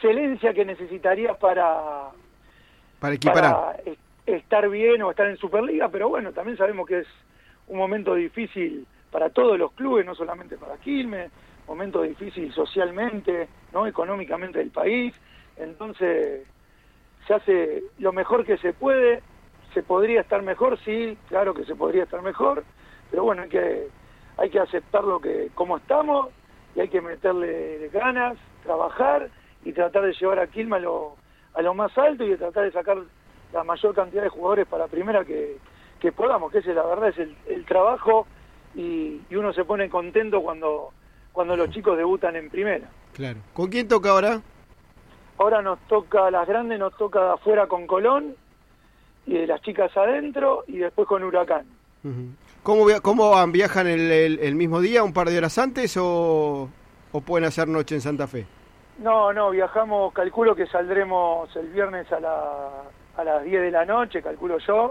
excelencia que necesitarías para equiparar, para estar bien o estar en Superliga, pero bueno, también sabemos que es un momento difícil para todos los clubes, no solamente para Quilmes, momento difícil socialmente, ¿no? Económicamente del país, entonces se hace lo mejor que se puede. ¿Se podría estar mejor? Sí, claro que se podría estar mejor, pero bueno, hay que aceptar cómo estamos, y hay que meterle ganas, trabajar y tratar de llevar a Quilmes a lo más alto, y de tratar de sacar la mayor cantidad de jugadores para primera que podamos, que ese la verdad es el trabajo, y uno se pone contento cuando los chicos debutan en primera. Claro. ¿Con quién toca ahora? Ahora nos toca, las grandes nos toca afuera con Colón, y las chicas adentro, y después con Huracán. Uh-huh. ¿Cómo van? ¿Viajan el mismo día, un par de horas antes, o pueden hacer noche en Santa Fe? No, viajamos, calculo que saldremos el viernes a las 10 de la noche, calculo yo,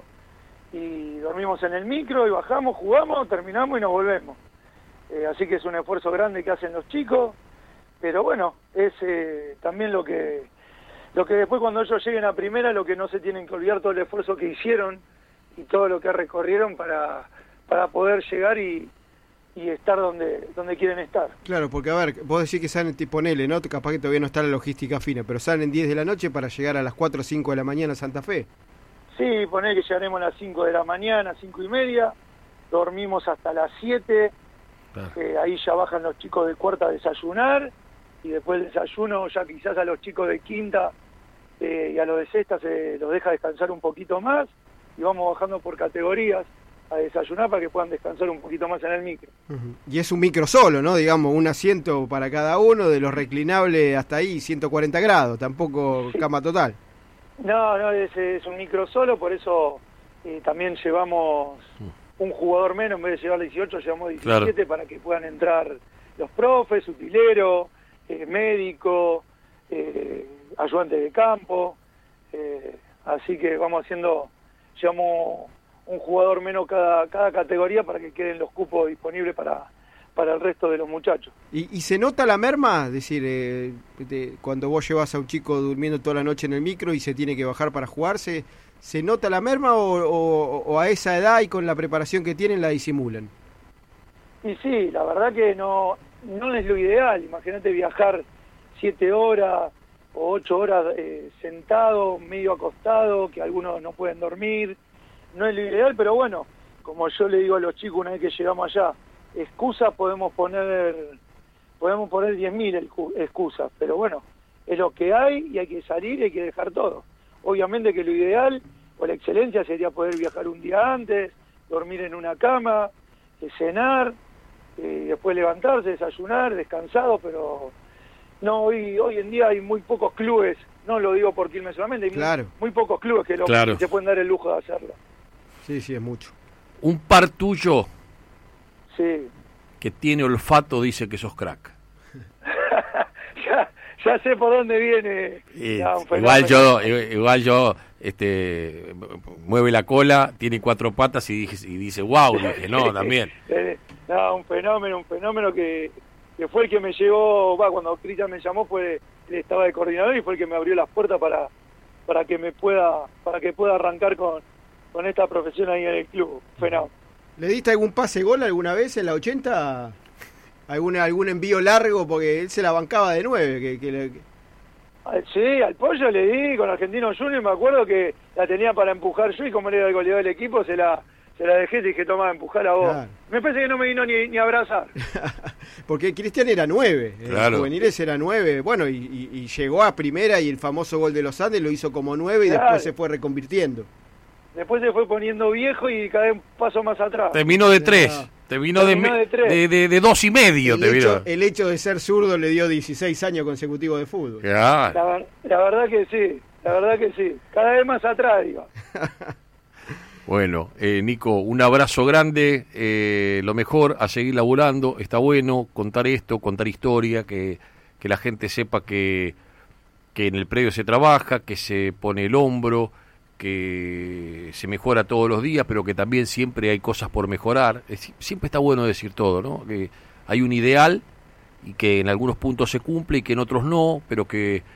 y dormimos en el micro, y bajamos, jugamos, terminamos y nos volvemos. Así que es un esfuerzo grande que hacen los chicos, pero bueno, es también lo que después cuando ellos lleguen a primera, lo que no se tienen que olvidar, todo el esfuerzo que hicieron y todo lo que recorrieron para poder llegar y estar donde quieren estar. Claro, porque a ver, vos decís que salen tipo Nele, ¿no? Capaz que todavía no está la logística fina, pero salen 10 de la noche para llegar a las 4 o 5 de la mañana a Santa Fe. Sí, poné que llegaremos a las 5 de la mañana, 5:30, dormimos hasta las 7, claro. Ahí ya bajan los chicos de cuarta a desayunar, y después del desayuno ya quizás a los chicos de quinta y a los de sexta se los deja descansar un poquito más, y vamos bajando por categorías a desayunar para que puedan descansar un poquito más en el micro. Uh-huh. Y es un micro solo, ¿no? Digamos, un asiento para cada uno, de los reclinables hasta ahí, 140 grados, tampoco sí. Cama total. No, es un micro solo, por eso también llevamos un jugador menos, en vez de llevar 18, llevamos 17, claro, para que puedan entrar los profes, utileros, médico, ayudante de campo, así que llevamos un jugador menos cada categoría para que queden los cupos disponibles para el resto de los muchachos. ¿Y se nota la merma? Es decir, cuando vos llevas a un chico durmiendo toda la noche en el micro y se tiene que bajar para jugarse, ¿se nota la merma o a esa edad y con la preparación que tienen la disimulan? Y sí, la verdad que no es lo ideal. Imagínate viajar 7 horas o 8 horas sentado, medio acostado, que algunos no pueden dormir. No es lo ideal, pero bueno, como yo le digo a los chicos una vez que llegamos allá, excusas podemos poner 10.000 excusas, pero bueno, es lo que hay y hay que salir y hay que dejar todo. Obviamente que lo ideal o la excelencia sería poder viajar un día antes, dormir en una cama, cenar, después levantarse, desayunar, descansado, pero no, hoy en día hay muy pocos clubes, no lo digo por Quilmes solamente, hay claro, muy pocos clubes que claro, se pueden dar el lujo de hacerlo. Sí, es mucho. Un par tuyo, sí, que tiene olfato, dice que sos crack. ya sé por dónde viene. Igual yo mueve la cola, tiene 4 patas y dice wow, dije, no, también. No, un fenómeno que fue el que me llevó, cuando Cristian me llamó, él estaba de coordinador y fue el que me abrió las puertas para que pueda arrancar con esta profesión ahí en el club. Fenómeno. ¿Le diste algún pase gol alguna vez en la 80? ¿Algún envío largo? Porque él se la bancaba de 9. Sí, al Pollo le di con Argentino Junior, me acuerdo que la tenía para empujar yo, y como él era el goleador del equipo, se la dejé y dije, toma, empujala vos. Claro. Me parece que no me vino ni a abrazar. Porque Cristian era 9, claro. Juveniles era 9, bueno, y llegó a primera, y el famoso gol de los Andes lo hizo como 9 y claro, después se fue reconvirtiendo. Después se fue poniendo viejo y cada vez un paso más atrás. Terminó de 3. Terminó de 2,5. El hecho de ser zurdo le dio 16 años consecutivos de fútbol. Claro. La verdad que sí. Cada vez más atrás, digo. Bueno, Nico, un abrazo grande. Lo mejor, a seguir laburando. Está bueno contar esto, contar historia, que la gente sepa que en el predio se trabaja, que se pone el hombro, que se mejora todos los días, pero que también siempre hay cosas por mejorar. Siempre está bueno decir todo, ¿no? Que hay un ideal y que en algunos puntos se cumple y que en otros no, pero que